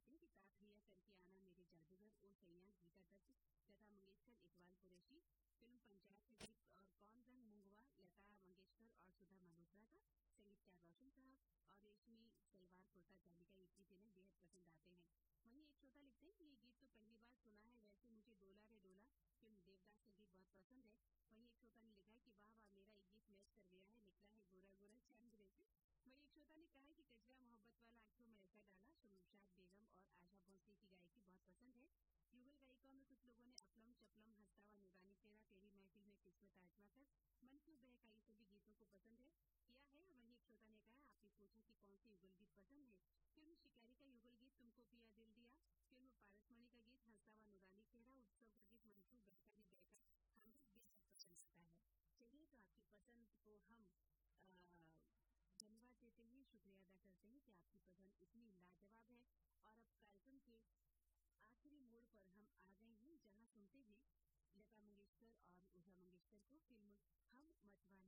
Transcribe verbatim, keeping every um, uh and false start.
हैं कि ताक लिया करके आना मेरे जादूगर, ओ सैया गीता दत्त, लता मंगेशकर, इकबाल कुरैशी। फिल्म पंजाब के गीत और कौन रंग मूंगवा लता मंगेशकर और सुधा मल्होत्रा का, संगीतकार रोशन साहब और रेशमी सलवार कुर्ता जाली का ये गीत इन्हें बेहद पसंद आते हैं। वहीं एक श्रोता लिखते हैं कि ये गीत तो पहली बार सुना है, वैसे मुझे डोला रे डोला फिल्म देवदास का गीत बहुत पसंद है। वहीं एक श्रोता ने लिखा है कि वाह वाह, मेरा एक गीत मैच कर गया है, निकला है गोरा गोरा चांद जैसे। वहीं एक श्रोता ने कहा है कि कचरा मोहब्बत वाला आंखों में ऐसा डाला शमशाद बेगम और आशा भोसले की गायकी बहुत पसंद है। युगल गायिकाओं में कुछ लोगों ने अपलम चपलम हंसतावा नूरानी तेरा, तेरी महफिल में किस्मत आजमा कर, मन क्यों बहका, ये सभी गीतों को पसंद है किया है। वहीं एक श्रोता ने कहा, आपने पूछा कि कौन से युगल गीत पसंद है। फिल्म शिकारी का युगल गीत तुमको पिया दिल दिया, फिल्म पारसमणि का गीत हंसतावा नूरानी तेरा, उत्सव का गीत मन क्यों बहका रे बहका हमें बेहद पसंद आता है। चलिए, तो आपकी पसंद को हम धन्यवाद देते हैं, शुक्रिया अदा करते हैं कि आपकी पसंद इतनी लाजवाब है। और अब कार्यक्रम के आखिरी मोड़ पर हम आ गए हैं, जहां सुनते हैं लता मंगेशकर और उषा मंगेशकर को फिल्म हम मतवाले